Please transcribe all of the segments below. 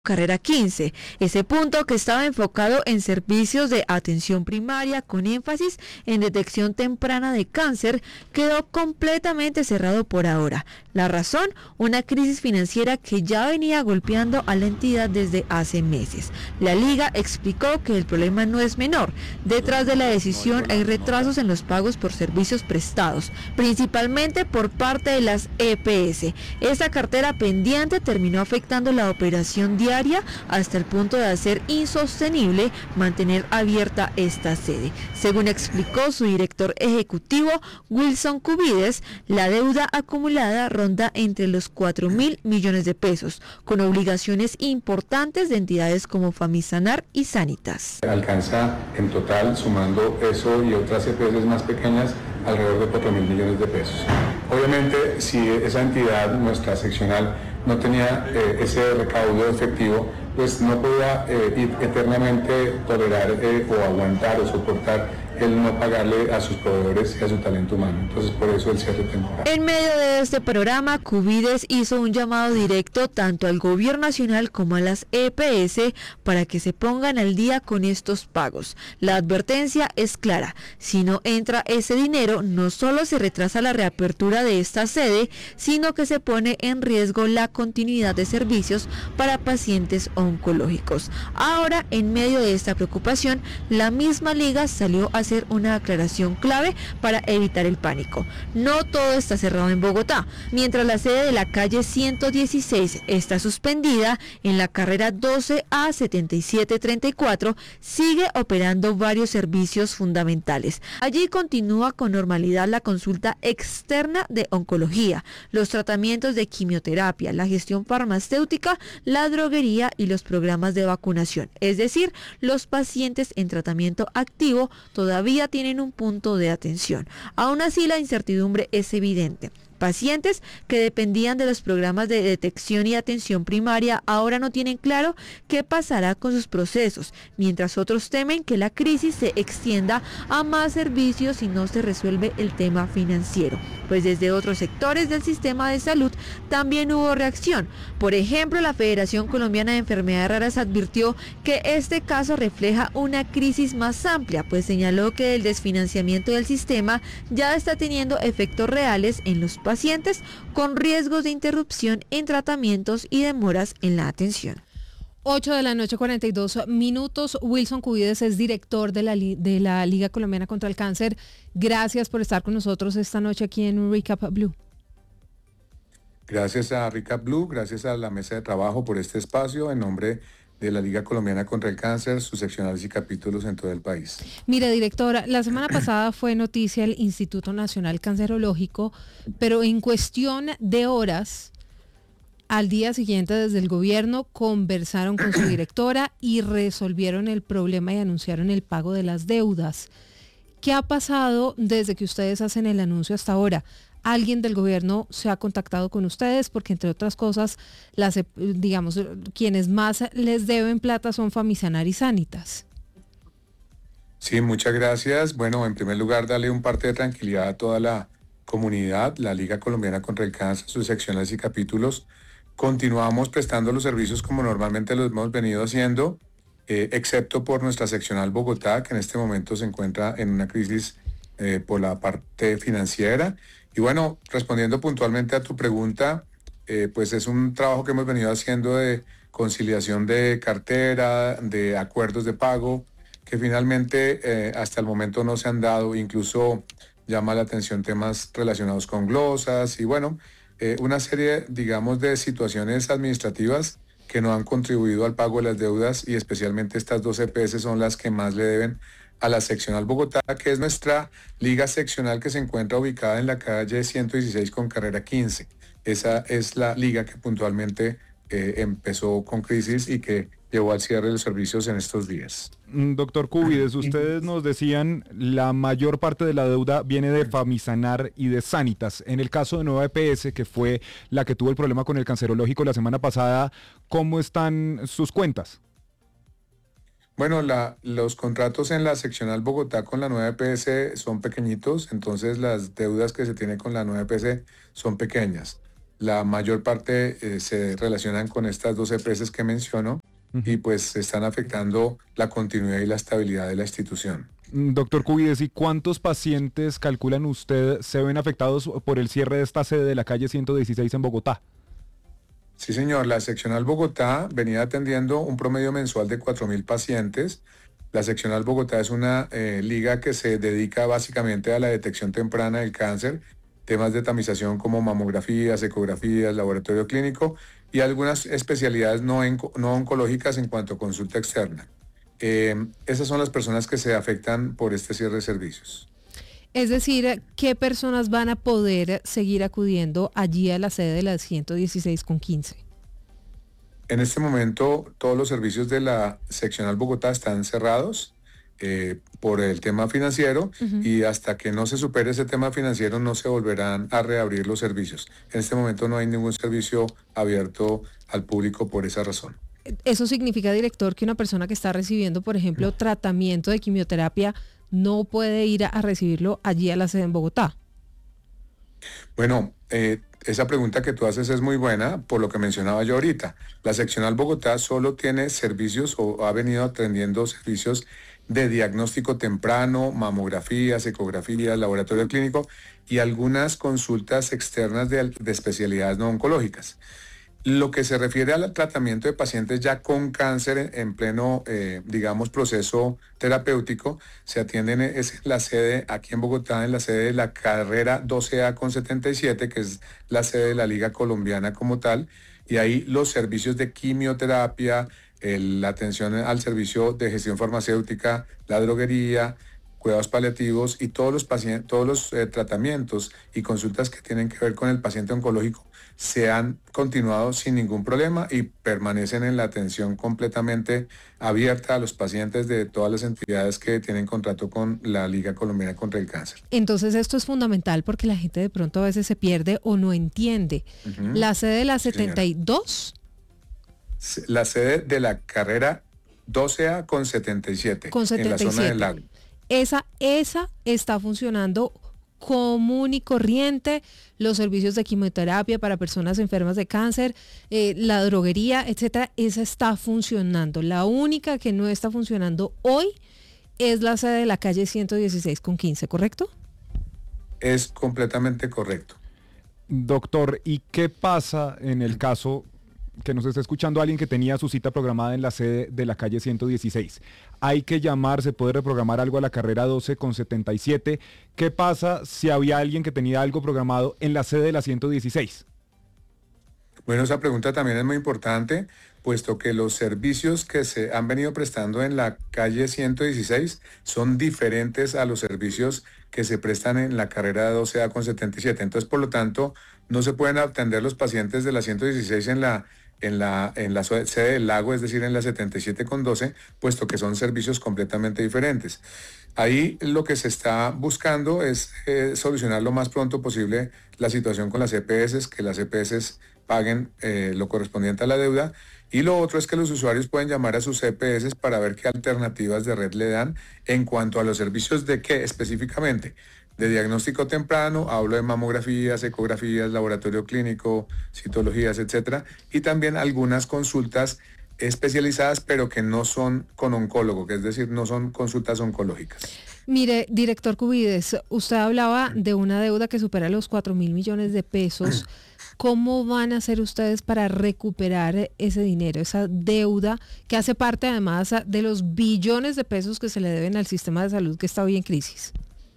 Carrera 15, ese punto que estaba enfocado en servicios de atención primaria con énfasis en detección temprana de cáncer, quedó completamente cerrado por ahora. La razón, una crisis financiera que ya venía golpeando a la entidad desde hace meses. La Liga explicó que el problema no es menor. Detrás de la decisión hay retrasos en los pagos por servicios prestados, principalmente por parte de las EPS. Esta cartera pendiente terminó afectando la operación diaria hasta el punto de hacer insostenible mantener abierta esta sede. Según explicó su director ejecutivo, Wilson Cubides, la deuda acumulada ronda entre los 4.000 millones de pesos, con obligaciones importantes de entidades como Famisanar y Sanitas. Alcanza en total, sumando eso y otras EPS más pequeñas, alrededor de 4.000 millones de pesos. Obviamente, si esa entidad, nuestra seccional, no tenía ese recaudo efectivo, pues no podía eternamente tolerar o aguantar o soportar el no pagarle a sus proveedores y a su talento humano. Entonces, por eso el cierre temporal. En medio de este programa, Cubides hizo un llamado directo tanto al gobierno nacional como a las EPS para que se pongan al día con estos pagos. La advertencia es clara: si no entra ese dinero, no solo se retrasa la reapertura de esta sede, sino que se pone en riesgo la continuidad de servicios para pacientes oncológicos. Ahora, en medio de esta preocupación, la misma Liga salió a hacer una aclaración clave para evitar el pánico. No todo está cerrado en Bogotá. Mientras la sede de la calle 116 está suspendida, en la carrera 12A 7734 sigue operando varios servicios fundamentales. Allí continúa con normalidad la consulta externa de oncología, los tratamientos de quimioterapia, la gestión farmacéutica, la droguería y los programas de vacunación. Es decir, los pacientes en tratamiento activo todavía tienen un punto de atención. Aún así, la incertidumbre es evidente. Pacientes que dependían de los programas de detección y atención primaria ahora no tienen claro qué pasará con sus procesos, mientras otros temen que la crisis se extienda a más servicios si no se resuelve el tema financiero. Pues desde otros sectores del sistema de salud también hubo reacción. Por ejemplo, la Federación Colombiana de Enfermedades Raras advirtió que este caso refleja una crisis más amplia, pues señaló que el desfinanciamiento del sistema ya está teniendo efectos reales en los pacientes con riesgos de interrupción en tratamientos y demoras en la atención. 8:42 p.m. Wilson Cubides es director de la Liga Colombiana contra el Cáncer. Gracias por estar con nosotros esta noche aquí en Recap Blue. Gracias a Recap Blue, gracias a la mesa de trabajo por este espacio en nombre de la Liga Colombiana contra el Cáncer, sus seccionales y capítulos en todo el país. Mire, directora, la semana pasada fue noticia el Instituto Nacional Cancerológico, pero en cuestión de horas, al día siguiente desde el gobierno conversaron con su directora y resolvieron el problema y anunciaron el pago de las deudas. ¿Qué ha pasado desde que ustedes hacen el anuncio hasta ahora? ¿Alguien del gobierno se ha contactado con ustedes? Porque entre otras cosas, quienes más les deben plata son Famisanar y Sanitas. Sí, muchas gracias. Bueno, en primer lugar, darle un parte de tranquilidad a toda la comunidad, la Liga Colombiana contra el Cáncer, sus seccionales y capítulos. Continuamos prestando los servicios como normalmente los hemos venido haciendo, excepto por nuestra seccional Bogotá, que en este momento se encuentra en una crisis por la parte financiera. Y bueno, respondiendo puntualmente a tu pregunta, pues es un trabajo que hemos venido haciendo de conciliación de cartera, de acuerdos de pago, que finalmente hasta el momento no se han dado. Incluso llama la atención temas relacionados con glosas y bueno, una serie, digamos, de situaciones administrativas que no han contribuido al pago de las deudas, y especialmente estas dos EPS son las que más le deben a la seccional Bogotá, que es nuestra liga seccional que se encuentra ubicada en la calle 116 con carrera 15. Esa es la liga que puntualmente empezó con crisis y que llevó al cierre de los servicios en estos días. Doctor Cubides, ustedes nos decían la mayor parte de la deuda viene de Famisanar y de Sanitas. En el caso de Nueva EPS, que fue la que tuvo el problema con el cancerológico la semana pasada, ¿cómo están sus cuentas? Bueno, los contratos en la seccional Bogotá con la nueva EPS son pequeñitos, entonces las deudas que se tienen con la nueva EPS son pequeñas. La mayor parte se relacionan con estas dos EPS que menciono y pues están afectando la continuidad y la estabilidad de la institución. Doctor Cubides, ¿y cuántos pacientes calculan usted se ven afectados por el cierre de esta sede de la calle 116 en Bogotá? Sí, señor. La seccional Bogotá venía atendiendo un promedio mensual de 4.000 pacientes. La seccional Bogotá es una liga que se dedica básicamente a la detección temprana del cáncer, temas de tamización como mamografías, ecografías, laboratorio clínico y algunas especialidades no oncológicas en cuanto a consulta externa. Esas son las personas que se afectan por este cierre de servicios. Es decir, ¿qué personas van a poder seguir acudiendo allí a la sede de la 116 con 15? En este momento todos los servicios de la seccional Bogotá están cerrados por el tema financiero y hasta que no se supere ese tema financiero no se volverán a reabrir los servicios. En este momento no hay ningún servicio abierto al público por esa razón. ¿Eso significa, director, que una persona que está recibiendo, por ejemplo, tratamiento de quimioterapia no puede ir a recibirlo allí a la sede en Bogotá? Bueno, esa pregunta que tú haces es muy buena por lo que mencionaba yo ahorita. La seccional Bogotá solo tiene servicios o ha venido atendiendo servicios de diagnóstico temprano, mamografías, ecografías, laboratorio clínico y algunas consultas externas de especialidades no oncológicas. Lo que se refiere al tratamiento de pacientes ya con cáncer en pleno, digamos, proceso terapéutico, se atienden es la sede aquí en Bogotá, en la sede de la carrera 12A con 77, que es la sede de la Liga Colombiana como tal, y ahí los servicios de quimioterapia, la atención al servicio de gestión farmacéutica, la droguería, cuidados paliativos y todos los tratamientos y consultas que tienen que ver con el paciente oncológico se han continuado sin ningún problema y permanecen en la atención completamente abierta a los pacientes de todas las entidades que tienen contrato con la Liga Colombiana contra el Cáncer. Entonces esto es fundamental porque la gente de pronto a veces se pierde o no entiende. La sede de la 72... La sede de la carrera 12A con 77, en la zona del lago. Esa está funcionando común y corriente, los servicios de quimioterapia para personas enfermas de cáncer, la droguería, etcétera, esa está funcionando. La única que no está funcionando hoy es la sede de la calle 116 con 15, ¿correcto? Es completamente correcto. Doctor, ¿y qué pasa en el caso que nos está escuchando alguien que tenía su cita programada en la sede de la calle 116? Hay que llamar, se puede reprogramar algo a la carrera 12 con 77. ¿Qué pasa si había alguien que tenía algo programado en la sede de la 116? Bueno, esa pregunta también es muy importante, puesto que los servicios que se han venido prestando en la calle 116 son diferentes a los servicios que se prestan en la carrera 12A con 77. Entonces, por lo tanto, no se pueden atender los pacientes de la 116 en la sede del lago, es decir, en la 77 con 12, puesto que son servicios completamente diferentes. Ahí lo que se está buscando es solucionar lo más pronto posible la situación con las EPS, que las EPS paguen lo correspondiente a la deuda. Y lo otro es que los usuarios pueden llamar a sus EPS para ver qué alternativas de red le dan en cuanto a los servicios de qué específicamente. De diagnóstico temprano, hablo de mamografías, ecografías, laboratorio clínico, citologías, etcétera, y también algunas consultas especializadas, pero que no son con oncólogo, que es decir, no son consultas oncológicas. Mire, director Cubides, usted hablaba de una deuda que supera los 4.000 millones de pesos. ¿Cómo van a hacer ustedes para recuperar ese dinero, esa deuda que hace parte además de los billones de pesos que se le deben al sistema de salud que está hoy en crisis?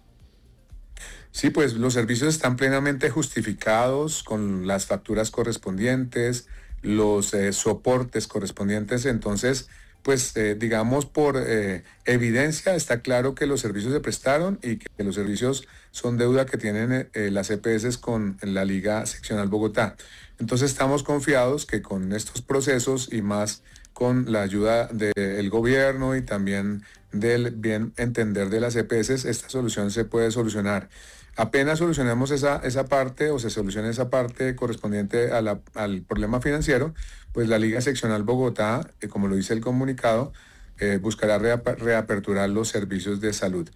Sí, pues los servicios están plenamente justificados con las facturas correspondientes, los soportes correspondientes. Entonces, pues digamos por evidencia está claro que los servicios se prestaron y que los servicios son deuda que tienen las EPS con la Liga Seccional Bogotá. Entonces estamos confiados que con estos procesos y más con la ayuda del gobierno y también del bien entender de las EPS, esta solución se puede solucionar. Apenas solucionemos esa parte o se solucione esa parte correspondiente al problema financiero, pues la Liga Seccional Bogotá, como lo dice el comunicado, buscará reaperturar los servicios de salud.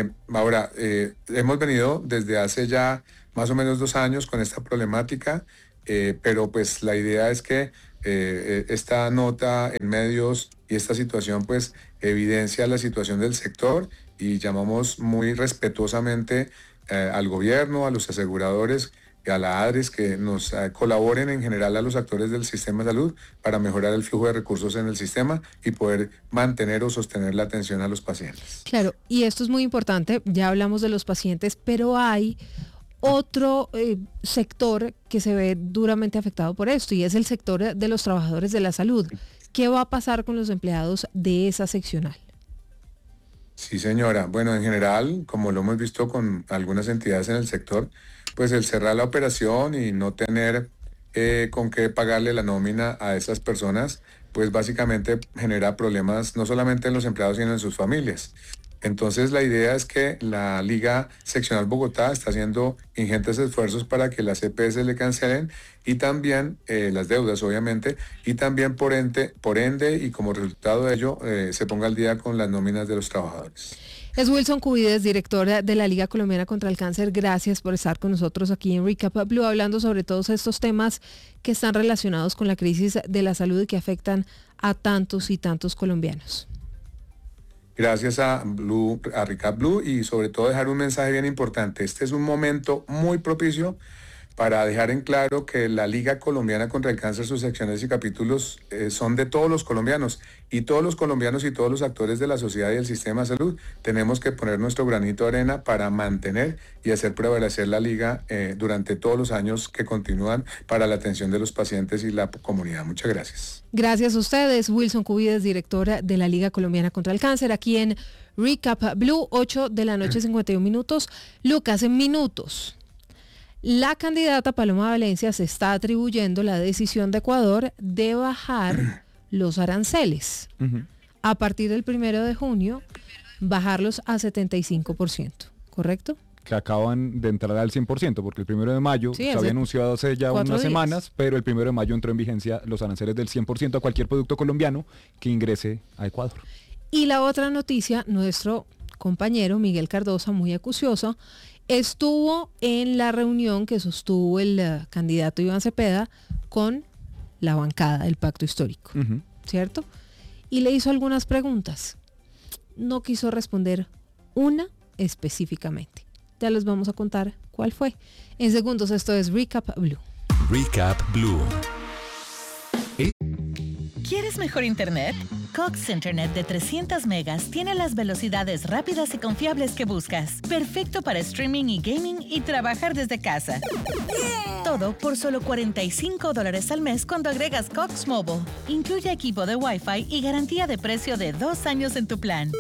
Ahora, hemos venido desde hace ya más o menos 2 años con esta problemática pero pues la idea es que esta nota en medios y esta situación pues evidencia la situación del sector y llamamos muy respetuosamente al gobierno, a los aseguradores, a la ADRES que nos colaboren en general a los actores del sistema de salud para mejorar el flujo de recursos en el sistema y poder mantener o sostener la atención a los pacientes. Claro, y esto es muy importante, ya hablamos de los pacientes, pero hay otro sector que se ve duramente afectado por esto y es el sector de los trabajadores de la salud. ¿Qué va a pasar con los empleados de esa seccional? Sí, señora. Bueno, en general, como lo hemos visto con algunas entidades en el sector, pues el cerrar la operación y no tener con qué pagarle la nómina a esas personas, pues básicamente genera problemas no solamente en los empleados, sino en sus familias. Entonces la idea es que la Liga Seccional Bogotá está haciendo ingentes esfuerzos para que las EPS le cancelen y también las deudas, obviamente, y también por ende y como resultado de ello se ponga al día con las nóminas de los trabajadores. Es Wilson Cubides, director de la Liga Colombiana contra el Cáncer. Gracias por estar con nosotros aquí en Recap Blue, hablando sobre todos estos temas que están relacionados con la crisis de la salud y que afectan a tantos y tantos colombianos. Gracias a Recap Blue y sobre todo dejar un mensaje bien importante. Este es un momento muy propicio para dejar en claro que la Liga Colombiana contra el Cáncer, sus secciones y capítulos son de todos los colombianos y todos los colombianos y todos los actores de la sociedad y el sistema de salud tenemos que poner nuestro granito de arena para mantener y hacer prevalecer la Liga durante todos los años que continúan para la atención de los pacientes y la comunidad. Muchas gracias. Gracias a ustedes. Wilson Cubides, directora de la Liga Colombiana contra el Cáncer, aquí en Recap Blue, 8 de la noche, 51 minutos. Lucas, en minutos. La candidata Paloma Valencia se está atribuyendo la decisión de Ecuador de bajar los aranceles. A partir del 1 de junio, bajarlos a 75%, ¿correcto? Que acaban de entrar al 100%, porque el 1 de mayo se había anunciado hace ya unas semanas, pero el 1 de mayo entró en vigencia los aranceles del 100% a cualquier producto colombiano que ingrese a Ecuador. Y la otra noticia, nuestro compañero Miguel Cardosa, muy acucioso, estuvo en la reunión que sostuvo el candidato Iván Cepeda con la bancada del Pacto Histórico, ¿cierto? Y le hizo algunas preguntas. No quiso responder una específicamente. Ya les vamos a contar cuál fue. En segundos, esto es Recap Blue. Recap Blue. ¿Quieres mejor internet? Cox Internet de 300 megas tiene las velocidades rápidas y confiables que buscas. Perfecto para streaming y gaming y trabajar desde casa. Todo por solo $45 al mes cuando agregas Cox Mobile. Incluye equipo de Wi-Fi y garantía de precio de 2 años en tu plan.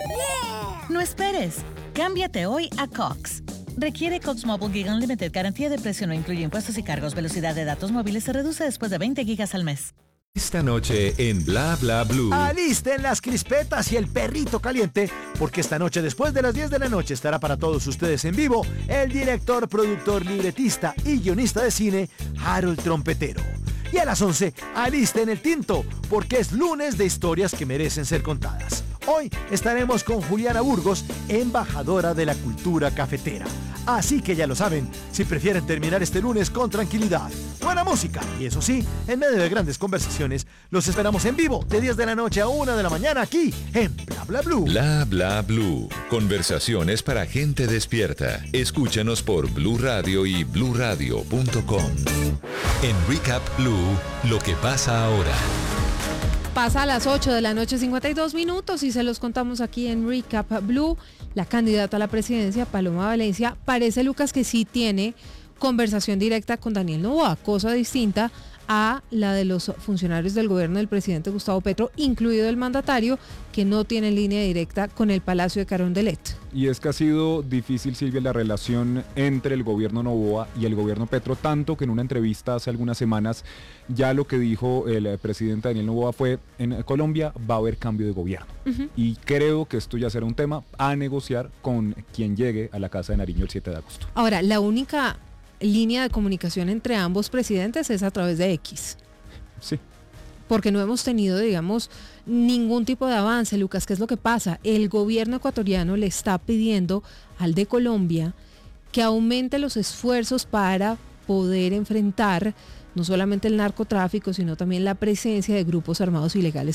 No esperes. Cámbiate hoy a Cox. Requiere Cox Mobile Gig Unlimited. Garantía de precio no incluye impuestos y cargos. Velocidad de datos móviles se reduce después de 20 gigas al mes. Esta noche en Bla Bla Blue. Alisten las crispetas y el perrito caliente, porque esta noche después de las 10 de la noche estará para todos ustedes en vivo el director, productor, libretista y guionista de cine, Harold Trompetero. Y a las 11, alisten el tinto, porque es lunes de historias que merecen ser contadas. Hoy estaremos con Juliana Burgos, embajadora de la cultura cafetera. Así que ya lo saben, si prefieren terminar este lunes con tranquilidad, buena música y eso sí, en medio de grandes conversaciones, los esperamos en vivo de 10 de la noche a 1 de la mañana aquí en Bla Bla Blue. Bla Bla Blue. Conversaciones para gente despierta. Escúchanos por Blue Radio y bluradio.com. En Recap Blue, lo que pasa ahora. Pasa a las 8 de la noche, 52 minutos, y se los contamos aquí en Recap Blue. La candidata a la presidencia, Paloma Valencia, parece, Lucas, que sí tiene conversación directa con Daniel Noboa, cosa distinta a la de los funcionarios del gobierno del presidente Gustavo Petro, incluido el mandatario, que no tiene línea directa con el Palacio de Carondelet. Y es que ha sido difícil, Silvia, la relación entre el gobierno Noboa y el gobierno Petro, tanto que en una entrevista hace algunas semanas ya lo que dijo el presidente Daniel Noboa fue: en Colombia va a haber cambio de gobierno. Y creo que esto ya será un tema a negociar con quien llegue a la Casa de Nariño el 7 de agosto. Ahora, la única línea de comunicación entre ambos presidentes es a través de X. Sí. Porque no hemos tenido, digamos, ningún tipo de avance, Lucas. ¿Qué es lo que pasa? El gobierno ecuatoriano le está pidiendo al de Colombia que aumente los esfuerzos para poder enfrentar no solamente el narcotráfico, sino también la presencia de grupos armados ilegales